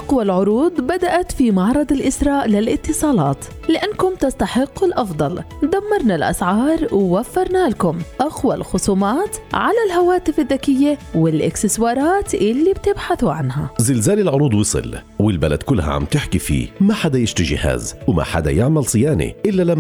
أقوى العروض بدأت في معرض الإسراء للاتصالات، لأنكم تستحقوا الأفضل. دمرنا الأسعار ووفرنا لكم أقوى الخصومات على الهواتف الذكية والإكسسوارات اللي بتبحثوا عنها. زلزال العروض وصل والبلد كلها عم تحكي فيه، ما حدا يشتري جهاز وما حدا يعمل صيانة إلا لما